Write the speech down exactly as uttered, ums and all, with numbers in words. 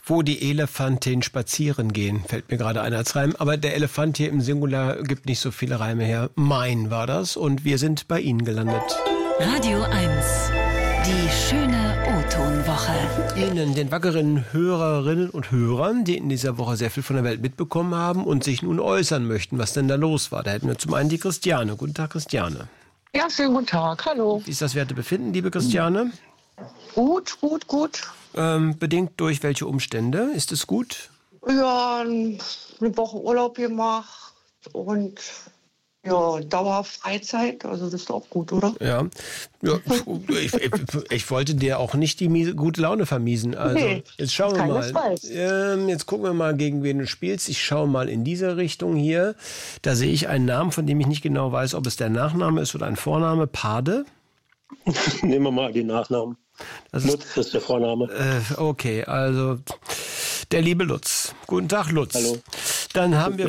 Wo die Elefanten spazieren gehen, fällt mir gerade ein als Reim. Aber der Elefant hier im Singular gibt nicht so viele Reime her. Mein war das und wir sind bei Ihnen gelandet. Radio eins, die schöne O-Ton-Woche. Ihnen, den wackeren Hörerinnen und Hörern, die in dieser Woche sehr viel von der Welt mitbekommen haben und sich nun äußern möchten, was denn da los war. Da hätten wir zum einen die Christiane. Guten Tag, Christiane. Ja, schönen guten Tag. Hallo. Wie ist das Wertebefinden, liebe Christiane? Gut, gut, gut. Ähm, bedingt durch welche Umstände? Ist es gut? Ja, eine Woche Urlaub gemacht und ja, Dauerfreizeit. Also das ist auch gut, oder? Ja. ja ich, ich, ich wollte dir auch nicht die miese, gute Laune vermiesen. Also, Nee, jetzt schauen wir mal. Ähm, jetzt gucken wir mal, gegen wen du spielst. Ich schaue mal in diese Richtung hier. Da sehe ich einen Namen, von dem ich nicht genau weiß, ob es der Nachname ist oder ein Vorname. Pade? Nehmen wir mal den Nachnamen. Das ist, Lutz ist der Vorname. Äh, okay, also der liebe Lutz. Guten Tag, Lutz. Hallo. Dann haben wir